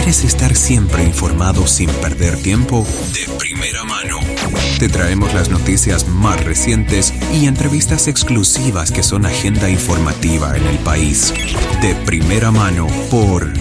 ¿Quieres estar siempre informado sin perder tiempo? De primera mano. Te traemos las noticias más recientes y entrevistas exclusivas que son agenda informativa en el país. De primera mano por